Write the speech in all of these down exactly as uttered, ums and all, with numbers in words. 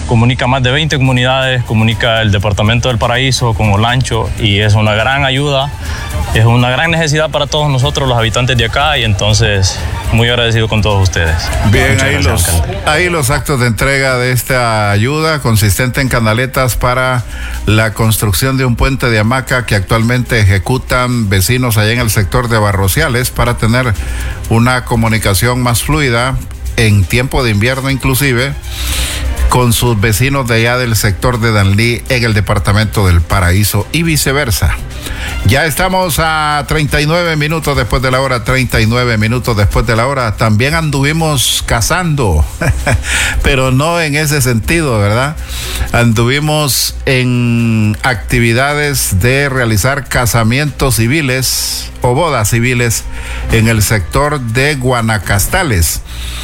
comunica más de veinte comunidades, comunica el departamento del Paraíso con Olancho y es una gran ayuda, es una gran necesidad para todos nosotros los habitantes de acá y entonces muy agradecido con todos ustedes. Bien, ahí los, ahí los actos de entrega de esta ayuda consistente en canaletas para la construcción de un puente de hamaca que actualmente ejecutan vecinos allá en el sector de Barrociales para tener una comunicación más fluida en tiempo de invierno inclusive con sus vecinos de allá del sector de Danlí en el departamento del Paraíso y viceversa. Ya estamos a treinta y nueve minutos después de la hora, treinta y nueve minutos después de la hora. También anduvimos cazando, pero no en ese sentido, ¿verdad? Anduvimos en actividades de realizar casamientos civiles o bodas civiles en el sector de Guanacastales.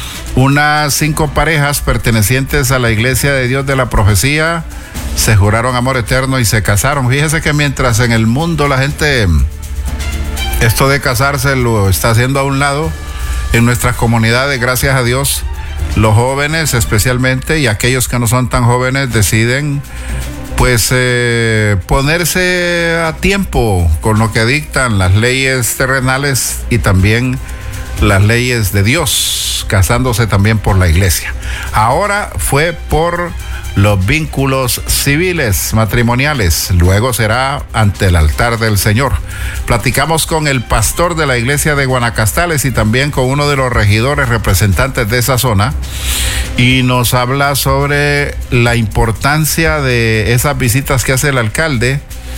Unas cinco parejas pertenecientes a la Iglesia de Dios de la Profecía se juraron amor eterno y se casaron. Fíjese que mientras en el mundo la gente esto de casarse lo está haciendo a un lado, en nuestras comunidades, gracias a Dios, los jóvenes especialmente y aquellos que no son tan jóvenes deciden pues eh, ponerse a tiempo con lo que dictan las leyes terrenales y también las leyes de Dios, casándose también por la iglesia. Ahora fue por los vínculos civiles, matrimoniales, luego será ante el altar del Señor. Platicamos con el pastor de la iglesia de Guanacastales y también con uno de los regidores representantes de esa zona y nos habla sobre la importancia de esas visitas que hace el alcalde,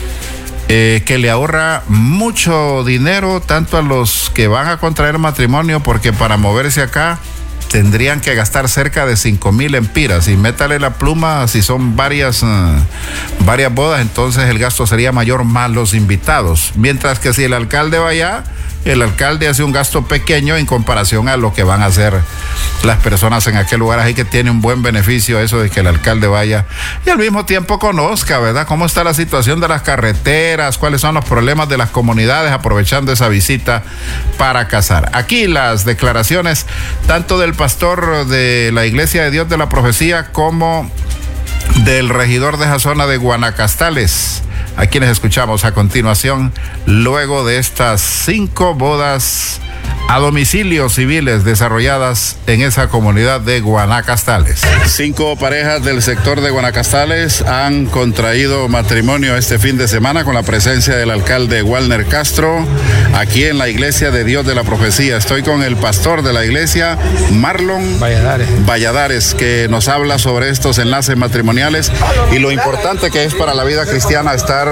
Eh, que le ahorra mucho dinero tanto a los que van a contraer matrimonio, porque para moverse acá tendrían que gastar cerca de cinco mil empiras y métale la pluma si son varias, uh, varias bodas, entonces el gasto sería mayor más los invitados, mientras que si el alcalde va allá, el alcalde hace un gasto pequeño en comparación a lo que van a hacer las personas en aquel lugar, así que tiene un buen beneficio eso de que el alcalde vaya y al mismo tiempo conozca, ¿verdad?, cómo está la situación de las carreteras, cuáles son los problemas de las comunidades, aprovechando esa visita para casar. Aquí las declaraciones tanto del pastor de la Iglesia de Dios de la Profecía como del regidor de esa zona de Guanacastales, a quienes escuchamos a continuación, luego de estas cinco bodas a domicilio civiles desarrolladas en esa comunidad de Guanacastales. Cinco parejas del sector de Guanacastales han contraído matrimonio este fin de semana con la presencia del alcalde Walner Castro aquí en la Iglesia de Dios de la Profecía. Estoy con el pastor de la iglesia, Marlon Valladares, Valladares, que nos habla sobre estos enlaces matrimoniales y lo importante que es para la vida cristiana estar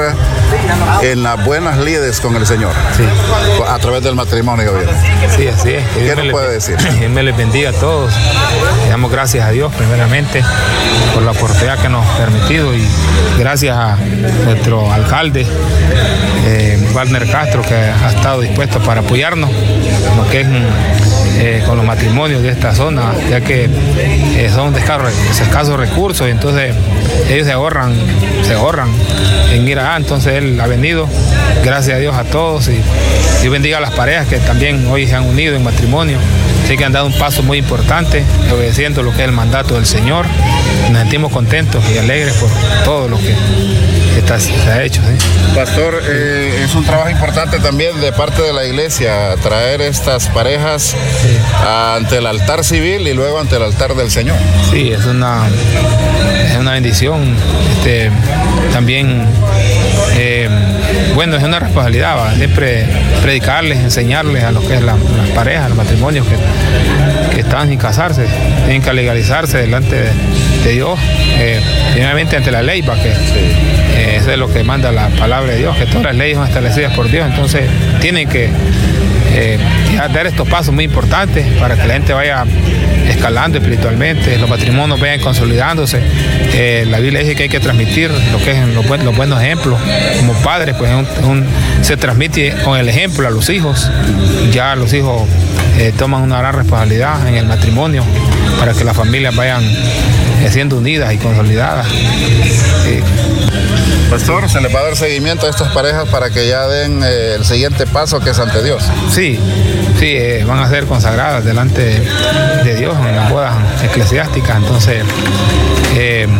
en las buenas lides con el Señor, sí, a través del matrimonio, obviamente. Sí, así es. Que ¿Qué nos puede le, decir? Dios me les bendiga a todos. Le damos gracias a Dios primeramente por la oportunidad que nos ha permitido y gracias a nuestro alcalde, eh, Walner Castro, que ha estado dispuesto para apoyarnos en lo que es eh, con los matrimonios de esta zona, ya que eh, son de escasos, escasos recursos y entonces ellos se ahorran, se ahorran en ir allá, entonces él ha venido, gracias a Dios a todos y Dios bendiga a las parejas que también hoy se han unido en matrimonio. Sé que han dado un paso muy importante, obedeciendo lo que es el mandato del Señor. Nos sentimos contentos y alegres por todo lo que está, se ha hecho. ¿sí? Pastor, eh, es un trabajo importante también de parte de la iglesia, traer estas parejas sí. ante el altar civil y luego ante el altar del Señor. Sí, es una, es una bendición. Este, también, eh, bueno, es una responsabilidad, ¿va? Siempre predicarles, enseñarles a lo que es la, las parejas, los matrimonios que, que están sin casarse, tienen que legalizarse delante de, de Dios, eh, primeramente ante la ley, para que eh, eso es lo que manda la palabra de Dios, que todas las leyes son establecidas por Dios, entonces tienen que eh, dar estos pasos muy importantes para que la gente vaya escalando espiritualmente, los matrimonios vayan consolidándose. Eh, la Biblia dice que hay que transmitir lo que es los, buen, los buenos ejemplos. Como padres, pues un, un, se transmite con el ejemplo a los hijos. Ya los hijos eh, toman una gran responsabilidad en el matrimonio para que las familias vayan eh, siendo unidas y consolidadas. Eh, Pastor, ¿se les va a dar seguimiento a estas parejas para que ya den eh, el siguiente paso que es ante Dios? Sí, sí, eh, van a ser consagradas delante de Dios en las bodas eclesiásticas, entonces eh,